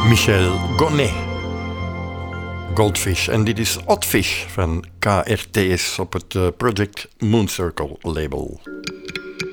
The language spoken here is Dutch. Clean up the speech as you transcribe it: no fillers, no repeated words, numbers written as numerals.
Michel Gonnet. Goldfish. En dit is Hotfish van KRTS op het Project Moon Circle label.